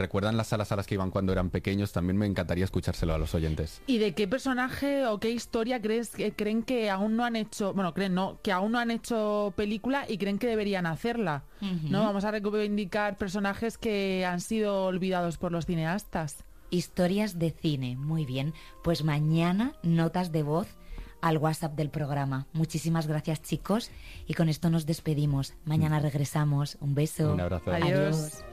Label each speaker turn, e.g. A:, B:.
A: recuerdan las salas a las que iban cuando eran pequeños, también me encantaría escuchárselo a los oyentes.
B: ¿Y de qué personaje o qué historia creen que aún no han hecho, bueno, creen no, que aún no han hecho película y creen que deberían hacerla? ¿No? Vamos a reivindicar personajes que han sido olvidados por los cineastas.
C: Historias de cine, muy bien. Pues mañana, notas de voz al WhatsApp del programa. Muchísimas gracias, chicos, y con esto nos despedimos. Mañana regresamos. Un beso.
A: Un abrazo.
B: Adiós.